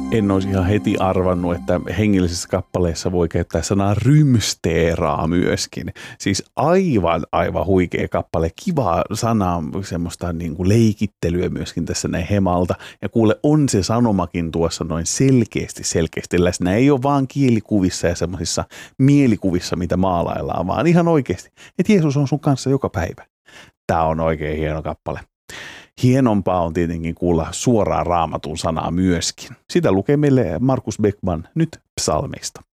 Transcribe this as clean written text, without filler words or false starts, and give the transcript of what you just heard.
En olisi ihan heti arvannut, että hengellisessä kappaleessa voi käyttää sanaa rymsteeraa myöskin. Siis aivan huikea kappale. Kiva sana, semmoista niin kuin leikittelyä myöskin tässä näin Hemalta. Ja kuule, on se sanomakin tuossa noin selkeästi läsnä. Ei ole vaan kielikuvissa ja semmoisissa mielikuvissa, mitä maalaillaan, vaan ihan oikeasti, että Jeesus on sun kanssa joka päivä. Tämä on oikein hieno kappale. Hienompaa on tietenkin kuulla suoraan Raamatun sanaa myöskin. Sitä lukee meille Markus Beckman nyt psalmeista.